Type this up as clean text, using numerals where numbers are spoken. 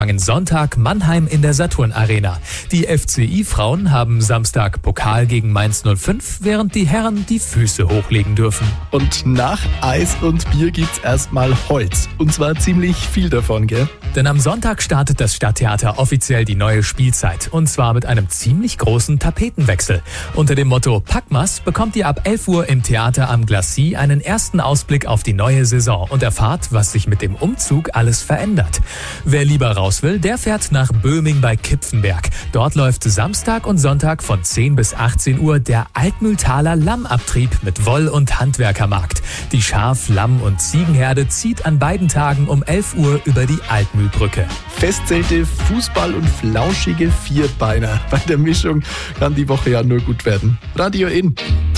Sonntag Mannheim in der Saturn-Arena. Die FCI-Frauen haben Samstag Pokal gegen Mainz 05, während die Herren die Füße hochlegen dürfen. Und nach Eis und Bier gibt's erstmal Holz. Und zwar ziemlich viel davon, gell? Denn am Sonntag startet das Stadttheater offiziell die neue Spielzeit. Und zwar mit einem ziemlich großen Tapetenwechsel. Unter dem Motto Packmas bekommt ihr ab 11 Uhr im Theater am Glacis einen ersten Ausblick auf die neue Saison und erfahrt, was sich mit dem Umzug alles verändert. Wer lieber raus will, der fährt nach Böhming bei Kipfenberg. Dort läuft Samstag und Sonntag von 10 bis 18 Uhr der Altmühltaler Lammabtrieb mit Woll- und Handwerkermarkt. Die Schaf-, Lamm- und Ziegenherde zieht an beiden Tagen um 11 Uhr über die Altmühlbrücke. Festzelte, Fußball und flauschige Vierbeiner. Bei der Mischung kann die Woche ja nur gut werden. Radio In.